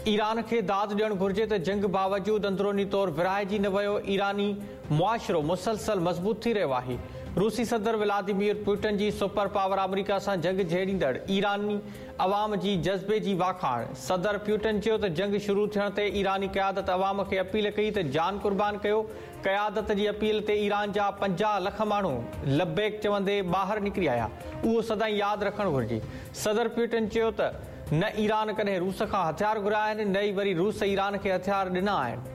Iran खे दाद ॾियणु घुर्जे त जंग बावजूद अंदरूनी तौर विरहाइजी न वियो। ईरानी मुआशिरो मुसलसल मज़बूत थी रहियो आहे। रूसी सदर व्लादिमीर पुतिन जी सुपर पावर अमेरिका सां जंग छेड़ींदड़ ईरानी अवाम जी जज़्बे जी वाखाण। सदर पुतिन चयो त जंग शुरू थियण ते ईरानी क़यादत अवाम खे अपील कई त जान कुर्बान कयो। क़यादत जी अपील ते ईरान जा 50 लख माण्हू लबैक चवंदे ॿाहिरि निकिरी आया। उहो सदाईं यादि रखणु घुर्जे। सदर पुतिन चयो त न ईरान कॾहिं रूस खां हथियार घुराया आहिनि, न ई वरी रूस ईरान खे हथियार ॾिना आहिनि।